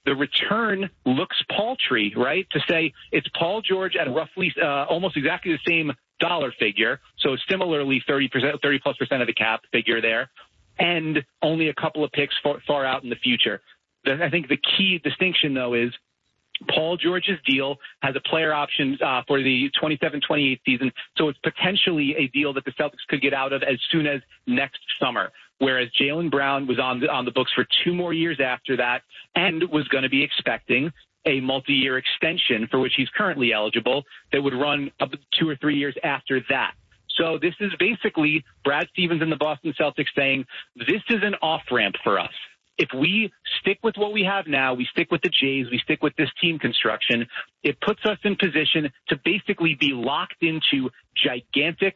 the return looks paltry, right? To say it's Paul George at roughly almost exactly the same dollar figure, so similarly 30%, 30+% of the cap figure there, and only a couple of picks far out in the future. I think the key distinction, though, is Paul George's deal has a player option for the 27-28 season, so it's potentially a deal that the Celtics could get out of as soon as next summer, whereas Jaylen Brown was on the books for 2 more years after that and was going to be expecting a multi-year extension for which he's currently eligible that would run up to 2 or 3 years after that. So this is basically Brad Stevens and the Boston Celtics saying, this is an off-ramp for us. If we stick with what we have now, we stick with the Jays, we stick with this team construction, it puts us in position to basically be locked into gigantic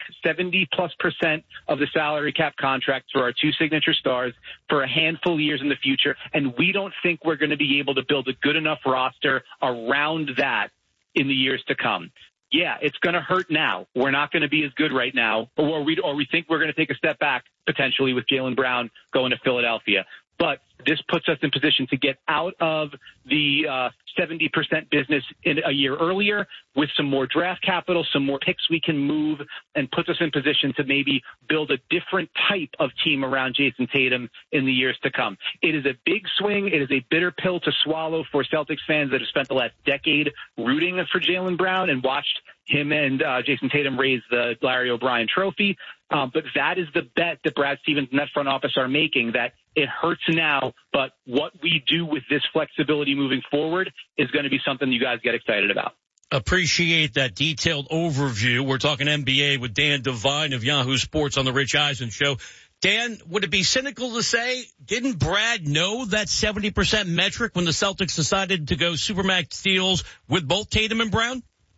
70+% of the salary cap contracts for our 2 signature stars for a handful of years in the future. And we don't think we're going to be able to build a good enough roster around that in the years to come. Yeah, it's going to hurt now. We're not going to be as good right now, or we think we're going to take a step back potentially with Jaylen Brown going to Philadelphia. But this puts us in position to get out of the 70% business in a year earlier with some more draft capital, some more picks we can move, and puts us in position to maybe build a different type of team around Jason Tatum in the years to come. It is a big swing. It is a bitter pill to swallow for Celtics fans that have spent the last decade rooting for Jaylen Brown and watched him and Jason Tatum raise the Larry O'Brien trophy. But that is the bet that Brad Stevens and that front office are making, that it hurts now, but what we do with this flexibility moving forward is going to be something you guys get excited about. Appreciate that detailed overview. We're talking NBA with Dan Devine of Yahoo Sports on the Rich Eisen Show. Dan, would it be cynical to say, didn't Brad know that 70% metric when the Celtics decided to go Supermax deals with both Tatum and Brown?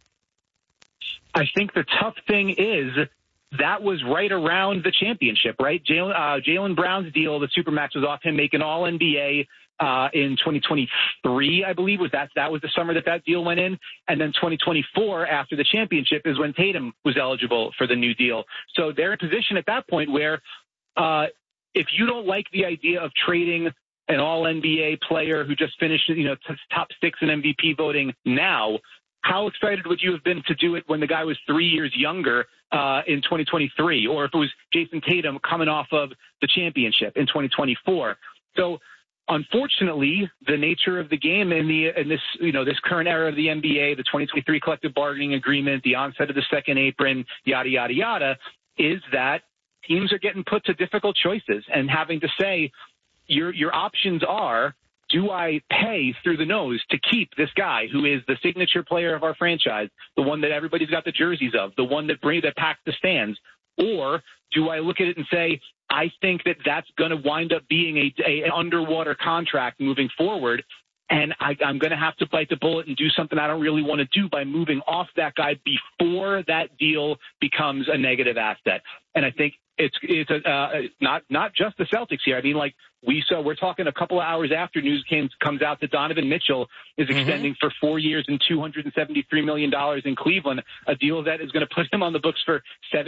I think the tough thing is that was right around the championship, right? Jaylen Brown's deal, the Supermax, was off him making all NBA in 2023, I believe. That was the summer that deal went in. And then 2024, after the championship, is when Tatum was eligible for the new deal. So they're in a position at that point where if you don't like the idea of trading an all-NBA player who just finished, top 6 in MVP voting now, how excited would you have been to do it when the guy was 3 years younger in 2023, or if it was Jason Tatum coming off of the championship in 2024? So, unfortunately, the nature of the game in this current era of the NBA, the 2023 collective bargaining agreement, the onset of the second apron, yada yada yada, is that teams are getting put to difficult choices and having to say your options are, do I pay through the nose to keep this guy who is the signature player of our franchise, the one that everybody's got the jerseys of, the one that packs the stands? Or do I look at it and say, I think that's going to wind up being an underwater contract moving forward, and I'm going to have to bite the bullet and do something I don't really want to do by moving off that guy before that deal becomes a negative asset. And I think it's not just the Celtics here. I mean, we're talking a couple of hours after news comes out that Donovan Mitchell is extending for 4 years and $273 million in Cleveland, a deal that is going to put him on the books for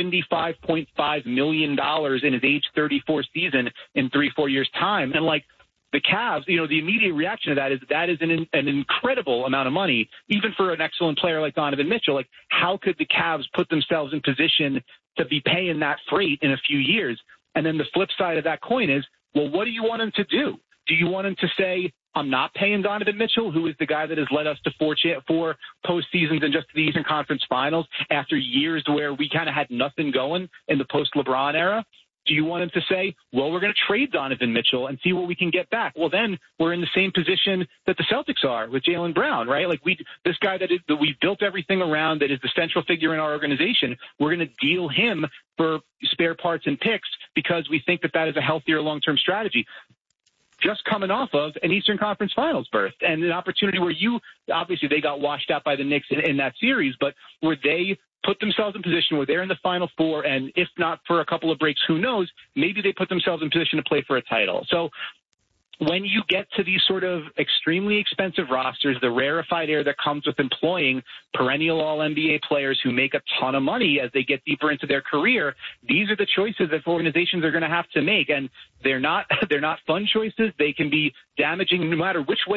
$75.5 million in his age 34 season in 3-4 years' time. And the Cavs, the immediate reaction to that is an incredible amount of money, even for an excellent player like Donovan Mitchell. How could the Cavs put themselves in position to be paying that freight in a few years? And then the flip side of that coin is, well, what do you want him to do? Do you want him to say, I'm not paying Donovan Mitchell, who is the guy that has led us to four postseasons and just the Eastern Conference Finals after years where we kind of had nothing going in the post-LeBron era? Do you want him to say, well, we're going to trade Donovan Mitchell and see what we can get back? Well, then we're in the same position that the Celtics are with Jaylen Brown, right? This guy that we built everything around, that is the central figure in our organization, we're going to deal him for spare parts and picks because we think that is a healthier long-term strategy. Just coming off of an Eastern Conference Finals berth and an opportunity where obviously they got washed out by the Knicks in that series, but where they put themselves in position where they're in the Final Four, and if not for a couple of breaks, who knows, maybe they put themselves in position to play for a title. So when you get to these sort of extremely expensive rosters, the rarefied air that comes with employing perennial all-NBA players who make a ton of money as they get deeper into their career, these are the choices that organizations are going to have to make. And they're not fun choices. They can be damaging no matter which way